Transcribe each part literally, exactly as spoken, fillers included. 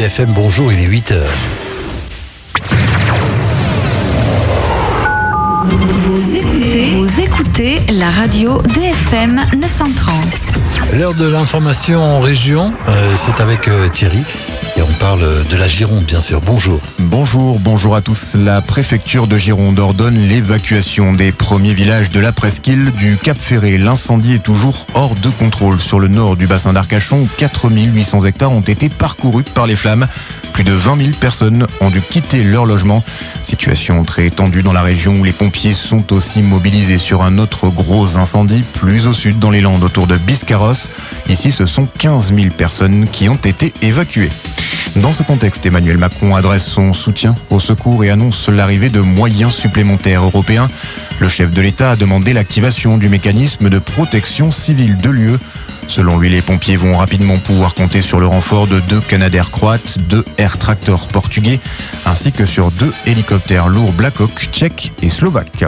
D F M, bonjour, il est huit heures. Vous écoutez, vous écoutez la radio D F M neuf cent trente. L'heure de l'information en région, euh, c'est avec euh, Thierry. Et on parle de la Gironde, bien sûr. Bonjour. Bonjour, bonjour à tous. La préfecture de Gironde ordonne l'évacuation des premiers villages de la presqu'île du Cap Ferré. L'incendie est toujours hors de contrôle sur le nord du bassin d'Arcachon où quatre mille huit cents hectares ont été parcourus par les flammes. Plus de vingt mille personnes ont dû quitter leur logement. Situation très tendue dans la région où les pompiers sont aussi mobilisés sur un autre gros incendie plus au sud dans les Landes autour de Biscarrosse. Ici, ce sont quinze mille personnes qui ont été évacuées. Dans ce contexte, Emmanuel Macron adresse son soutien au secours et annonce l'arrivée de moyens supplémentaires européens. Le chef de l'État a demandé l'activation du mécanisme de protection civile de l'U E. Selon lui, les pompiers vont rapidement pouvoir compter sur le renfort de deux Canadair croates, deux Air Tractor portugais, ainsi que sur deux hélicoptères lourds Black Hawk tchèques et slovaques.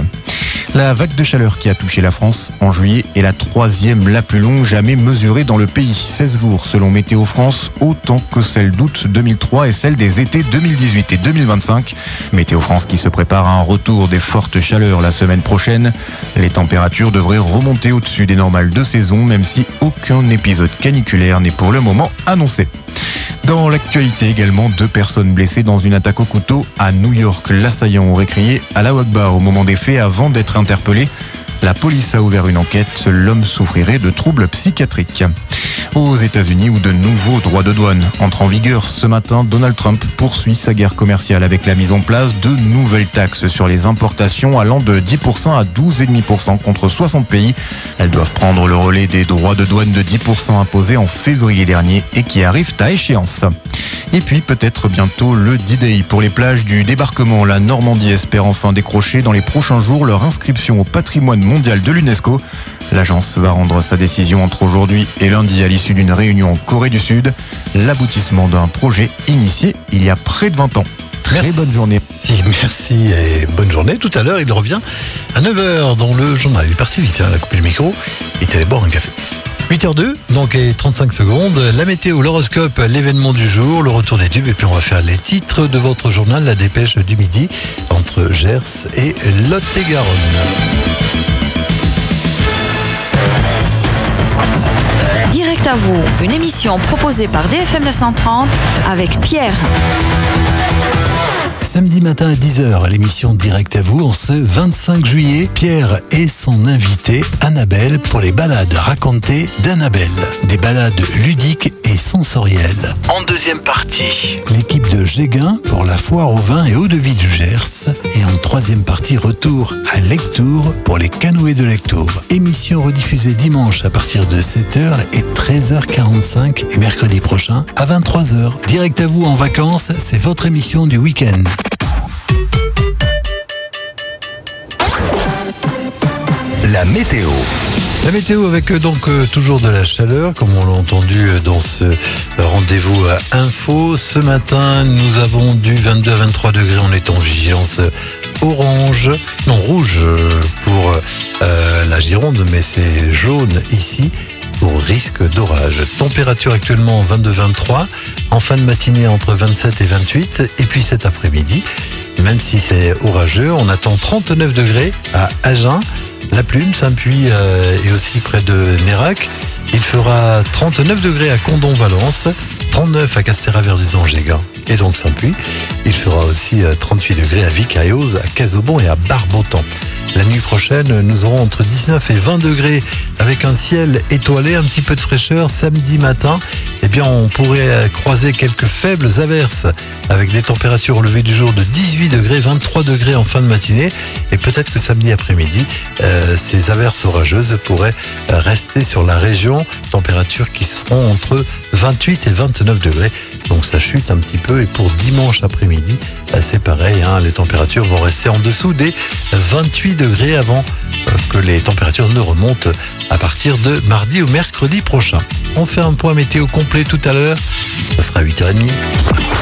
La vague de chaleur qui a touché la France en juillet est la troisième la plus longue jamais mesurée dans le pays. seize jours selon Météo France, autant que celle d'août deux mille trois et celle des étés deux mille dix-huit et deux mille vingt-cinq. Météo France qui se prépare à un retour des fortes chaleurs la semaine prochaine. Les températures devraient remonter au-dessus des normales de saison, même si aucun épisode caniculaire n'est pour le moment annoncé. Dans l'actualité également, deux personnes blessées dans une attaque au couteau à New York. L'assaillant aurait crié « Allahu Akbar » au moment des faits avant d'être interpellé. La police a ouvert une enquête. L'homme souffrirait de troubles psychiatriques. Aux États-Unis, où de nouveaux droits de douane entrent en vigueur ce matin, Donald Trump poursuit sa guerre commerciale avec la mise en place de nouvelles taxes sur les importations allant de dix pour cent à douze virgule cinq pour cent contre soixante pays. Elles doivent prendre le relais des droits de douane de dix pour cent imposés en février dernier et qui arrivent à échéance. Et puis peut-être bientôt le D-Day pour les plages du débarquement. La Normandie espère enfin décrocher dans les prochains jours leur inscription au patrimoine mondial de l'UNESCO. L'agence va rendre sa décision entre aujourd'hui et lundi à l'issue d'une réunion en Corée du Sud. L'aboutissement d'un projet initié il y a près de vingt ans. Très Merci. bonne journée. Merci, merci et bonne journée. Tout à l'heure, il revient à neuf heures dans le journal. Il est parti vite, hein, il a coupé le micro. Il est allé boire un café. huit heures deux, donc et trente-cinq secondes. La météo, l'horoscope, l'événement du jour, le retour des tubes. Et puis on va faire les titres de votre journal, la dépêche du midi, entre Gers et Lot-et-Garonne. Direct à vous, une émission proposée par D F M neuf cent trente avec Pierre. Samedi matin à dix heures, l'émission Direct à vous, en ce vingt-cinq juillet, Pierre et son invité Annabelle pour les balades racontées d'Annabelle. Des balades ludiques et sensorielles. En deuxième partie, l'équipe de Géguin pour la foire au vin et eau de vie du Gers. Et en troisième partie, retour à Lectoure pour les canoës de Lectoure. Émission rediffusée dimanche à partir de sept heures et treize heures quarante-cinq et mercredi prochain à vingt-trois heures. Direct à vous en vacances, c'est votre émission du week-end. La météo. La météo avec donc euh, toujours de la chaleur, comme on l'a entendu euh, dans ce euh, rendez-vous euh, info. Ce matin, nous avons du vingt-deux à vingt-trois degrés, on est en vigilance euh, orange, non rouge euh, pour euh, la Gironde, mais c'est jaune ici pour risque d'orage. Température actuellement vingt-deux à vingt-trois, en fin de matinée entre vingt-sept et vingt-huit, et puis cet après-midi, même si c'est orageux, on attend trente-neuf degrés à Agen, La Plume, Saint-Puy euh, et aussi près de Nérac. Il fera trente-neuf degrés à Condom-Valence, trente-neuf à Castéra-Verduzan, Géguin et donc Saint-Puy. Il fera aussi euh, trente-huit degrés à Vic, à Eauze, à Casaubon et à Barbotan. La nuit prochaine, nous aurons entre dix-neuf et vingt degrés avec un ciel étoilé, un petit peu de fraîcheur. Samedi matin, eh bien, on pourrait croiser quelques faibles averses avec des températures au lever du jour de dix-huit degrés, vingt-trois degrés en fin de matinée. Et peut-être que samedi après-midi, euh, ces averses orageuses pourraient rester sur la région. Températures qui seront entre vingt-huit et vingt-neuf degrés. Donc ça chute un petit peu. Et pour dimanche après-midi, c'est pareil, hein, les températures vont rester en dessous des vingt-huit degrés avant que les températures ne remontent à partir de mardi ou mercredi prochain. On fait un point météo complet tout à l'heure. Ça sera à huit heures trente.